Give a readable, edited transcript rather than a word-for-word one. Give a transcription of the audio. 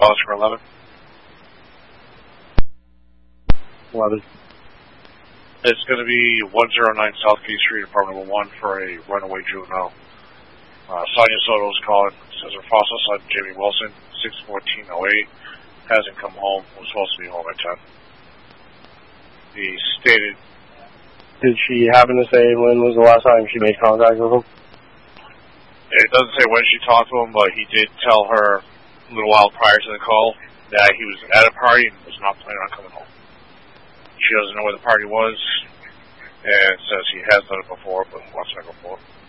for 11. 11. It's going to be 109 South Gate Street, apartment number 1 for a runaway juvenile. Sonia Soto is calling. Says her foster son, Jamie Wilson, 6/14/08, hasn't come home. Was supposed to be home at 10. He stated... Did she happen to say when was the last time she made contact with him? It doesn't say when she talked to him, but he did tell her a little while prior to the call that he was at a party and was not planning on coming home. She doesn't know where the party was, and says he has done it before, but wants to go for it.